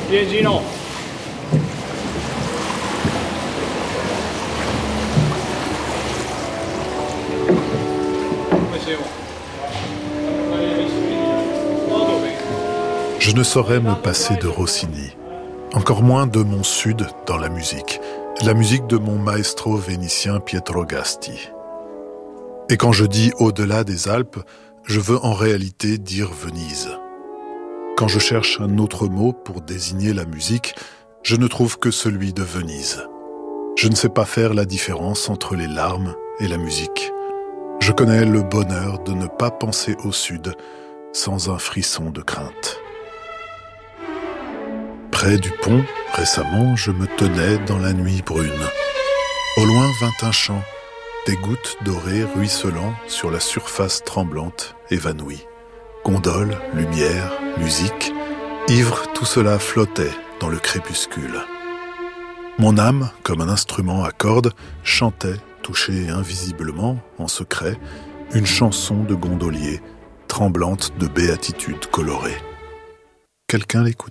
Piedino. Je ne saurais me passer de Rossini, encore moins de mon sud dans la musique de mon maestro vénitien Pietro Gasti. Et quand je dis au-delà des Alpes, je veux en réalité dire Venise. Quand je cherche un autre mot pour désigner la musique, je ne trouve que celui de Venise. Je ne sais pas faire la différence entre les larmes et la musique. Je connais le bonheur de ne pas penser au sud sans un frisson de crainte. Près du pont, récemment, je me tenais dans la nuit brune. Au loin vint un chant, des gouttes dorées ruisselant sur la surface tremblante, évanouie. Gondoles, lumière, musique, ivre, tout cela flottait dans le crépuscule. Mon âme, comme un instrument à cordes, chantait, touchée invisiblement, en secret, une chanson de gondolier, tremblante de béatitude colorée. Quelqu'un l'écoutait-il ?